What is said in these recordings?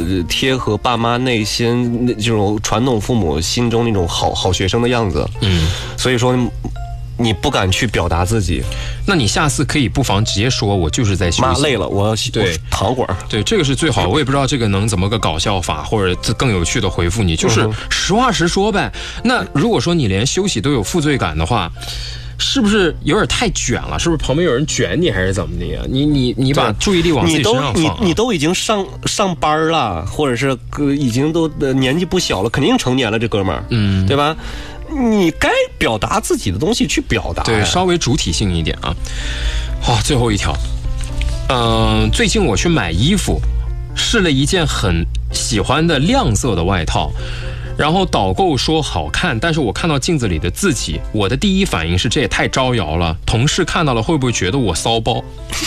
贴合爸妈内心这种传统父母心中那种好学生的样子。所以说你不敢去表达自己， 那你下次可以不妨直接说，我就是在休息， 妈累了，我躺会儿。 对，这个是最好。我也不知道这个能怎么个搞笑法，或者更有趣的回复你，就是实话实说呗。那如果说你连休息都有负罪感的话，是不是有点太卷了？是不是旁边有人卷你，还是怎么的呀？你把注意力往自己身上放。 你都已经上班了，或者是已经都年纪不小了，肯定成年了，这哥们儿，对吧？你该表达自己的东西去表达， 对，稍微主体性一点啊。好，最后一条，最近我去买衣服，试了一件很喜欢的亮色的外套，然后导购说好看，但是我看到镜子里的自己，我的第一反应是这也太招摇了，同事看到了会不会觉得我骚包？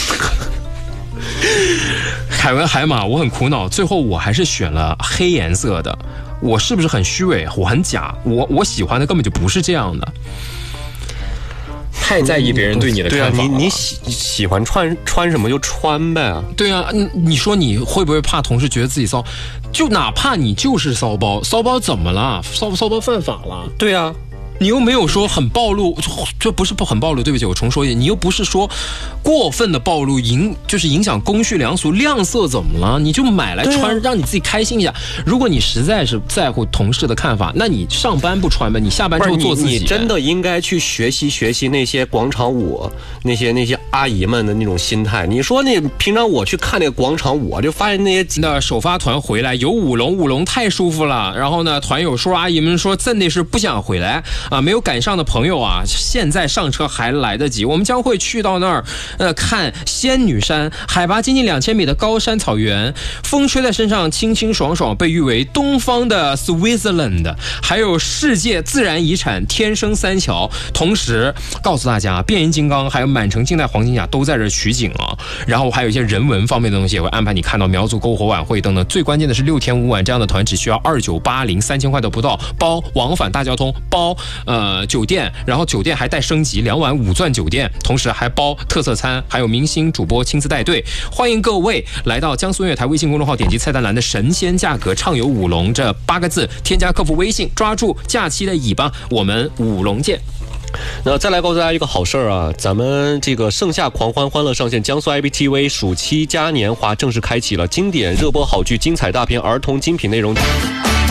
海文海马，我很苦恼，最后我还是选了黑颜色的。我是不是很虚伪？我很假？我喜欢的根本就不是这样的。太在意别人对你的看法了。 你喜欢穿什么就穿呗。 对啊，你说你会不会怕同事觉得自己骚？就哪怕你就是骚包，骚包怎么了？骚包犯法了？ 对啊。 你又没有说很暴露，这不是很暴露，对不起，我重说一遍，你又不是说过分的暴露，就是影响公序良俗，亮色怎么了？你就买来穿，让你自己开心一下。如果你实在是在乎同事的看法，那你上班不穿呗，你下班之后做自己。 你真的应该去学习那些广场舞，那些阿姨们的那种心态。你说那平常我去看那个广场舞，就发现那些的首发团回来有舞龙太舒服了。然后呢，团友叔阿姨们说真的是不想回来。没有赶上的朋友啊，现在上车还来得及。我们将会去到那儿，看仙女山，海拔接近2000米的高山草原，风吹在身上清清爽爽，被誉为东方的 Switzerland， 还有世界自然遗产天生三桥。同时告诉大家，变形金刚还有满城尽带黄金甲都在这取景啊。然后还有一些人文方面的东西也会安排你看到苗族篝火晚会等等。最关键的是6天5晚这样的团只需要2980，3000块都不到，包往返大交通，包酒店，然后酒店还带升级2晚5钻酒店，同时还包特色餐，还有明星主播亲自带队。欢迎各位来到江苏音乐台微信公众号，点击菜单栏的神仙价格畅游舞龙这8个字，添加客服微信，抓住假期的尾巴，我们舞龙见。 那再来告诉大家一个好事啊，咱们这个盛夏狂欢欢乐上线，江苏 IPTV 暑期嘉年华正式开启了，经典热播好剧、精彩大片、儿童精品内容。